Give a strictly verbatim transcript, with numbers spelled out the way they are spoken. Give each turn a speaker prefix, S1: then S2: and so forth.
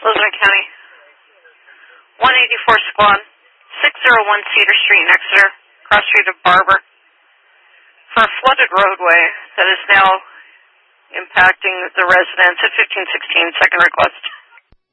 S1: Elizabeth County. one eighty-four Squad, six oh one Cedar Street in Exeter, cross street of Barber. For a flooded roadway that is now impacting the residents at fifteen sixteen, second request.